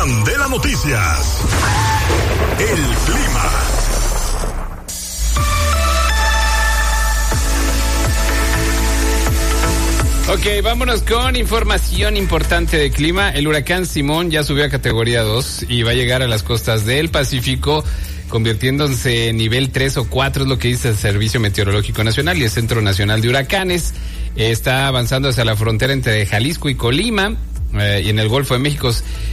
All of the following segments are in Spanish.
Candela Noticias. El clima. Ok, vámonos con información importante de clima. El huracán Simón ya subió a categoría 2 y va a llegar a las costas del Pacífico, convirtiéndose en nivel 3 o 4, es lo que dice el Servicio Meteorológico Nacional y el Centro Nacional de Huracanes. Está avanzando hacia la frontera entre Jalisco y Colima, y en el Golfo de México,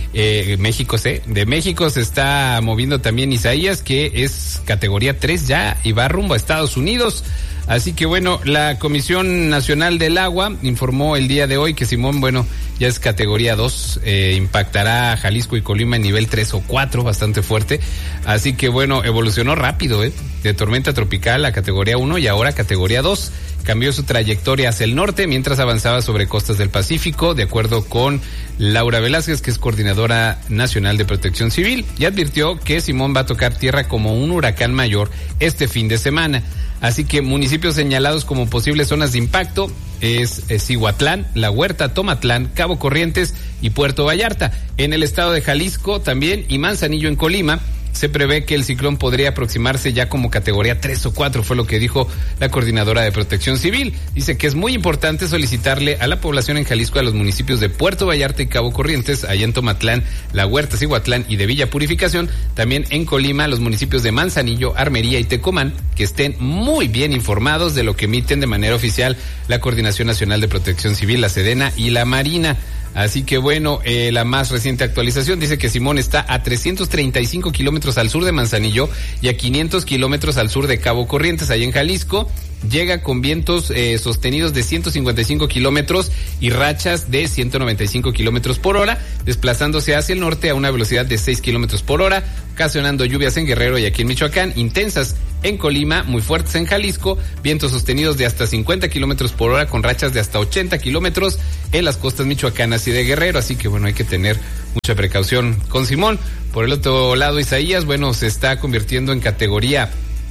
de México se está moviendo también Isaías, que es categoría 3 ya y va rumbo a Estados Unidos. Así que bueno, la Comisión Nacional del Agua informó el día de hoy que Simón, ya es categoría 2, impactará a Jalisco y Colima en nivel 3 o 4, bastante fuerte. Así que evolucionó rápido, de tormenta tropical a categoría 1 y ahora categoría 2. Cambió su trayectoria hacia el norte mientras avanzaba sobre costas del Pacífico, de acuerdo con Laura Velázquez, que es coordinadora nacional de Protección Civil, y advirtió que Simón va a tocar tierra como un huracán mayor este fin de semana. Así que municipios señalados como posibles zonas de impacto es Cihuatlán, La Huerta, Tomatlán, Cabo Corrientes y Puerto Vallarta. En el estado de Jalisco también y Manzanillo en Colima se prevé que el ciclón podría aproximarse ya como categoría 3 o 4, fue lo que dijo la coordinadora de Protección Civil. Dice que es muy importante solicitarle a la población en Jalisco, a los municipios de Puerto Vallarta y Cabo Corrientes, allá en Tomatlán, La Huerta, Cihuatlán y de Villa Purificación, también en Colima, los municipios de Manzanillo, Armería y Tecomán, que estén muy bien informados de lo que emiten de manera oficial la Coordinación Nacional de Protección Civil, la Sedena y la Marina. Así que la más reciente actualización dice que Simón está a 335 kilómetros al sur de Manzanillo y a 500 kilómetros al sur de Cabo Corrientes, ahí en Jalisco. Llega con vientos sostenidos de 155 kilómetros y rachas de 195 kilómetros por hora, desplazándose hacia el norte a una velocidad de 6 kilómetros por hora, ocasionando lluvias en Guerrero y aquí en Michoacán, intensas en Colima, muy fuertes en Jalisco, vientos sostenidos de hasta 50 kilómetros por hora con rachas de hasta 80 kilómetros en las costas michoacanas y de Guerrero. Así que hay que tener mucha precaución con Simón. Por el otro lado, Isaías, se está convirtiendo en categoría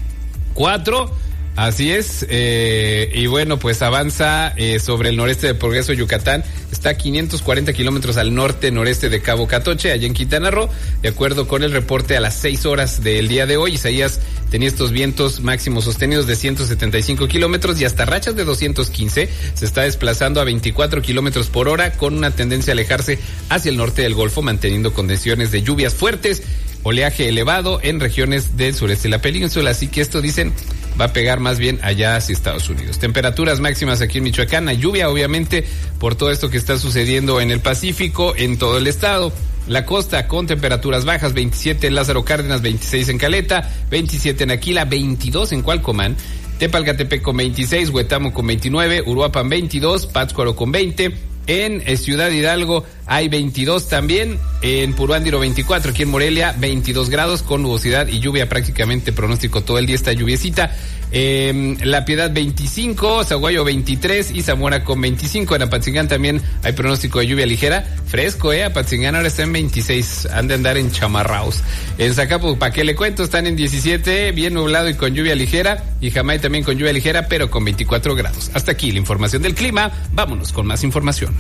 4. Así es, y pues avanza sobre el noreste de Progreso, Yucatán, está a 540 kilómetros al norte-noreste de Cabo Catoche, allá en Quintana Roo. De acuerdo con el reporte a las 6 horas del día de hoy, Isaías tenía estos vientos máximos sostenidos de 175 kilómetros y hasta rachas de 215, se está desplazando a 24 kilómetros por hora con una tendencia a alejarse hacia el norte del Golfo, manteniendo condiciones de lluvias fuertes, oleaje elevado en regiones del sureste de la península. Así que esto, dicen, va a pegar más bien allá hacia Estados Unidos. Temperaturas máximas aquí en Michoacán, hay lluvia obviamente por todo esto que está sucediendo en el Pacífico, en todo el estado. La costa con temperaturas bajas, 27 en Lázaro Cárdenas, 26 en Caleta, 27 en Aquila, 22 en Cualcomán, Tepalcatepec con 26, Huetamo con 29, Uruapan 22, Pátzcuaro con 20, en Ciudad Hidalgo hay 22 también, en Puruándiro 24, aquí en Morelia 22 grados con nubosidad y lluvia prácticamente pronóstico todo el día, esta lluviecita. La Piedad 25, Zaguayo 23 y Zamora con 25. En Apatzingán también hay pronóstico de lluvia ligera, fresco, Apatzingán ahora está en 26, han de andar en chamarraos. En Zacapu, ¿para qué le cuento? Están en 17, bien nublado y con lluvia ligera, y Jamay también con lluvia ligera, pero con 24 grados. Hasta aquí la información del clima, vámonos con más información.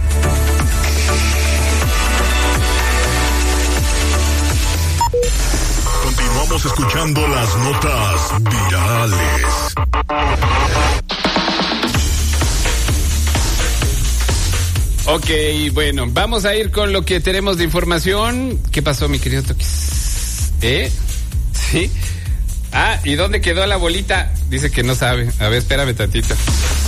Continuamos escuchando las notas virales. Ok, vamos a ir con lo que tenemos de información. ¿Qué pasó, mi querido Toquis? ¿Sí? ¿Y dónde quedó la bolita? Dice que no sabe. A ver, espérame tantito.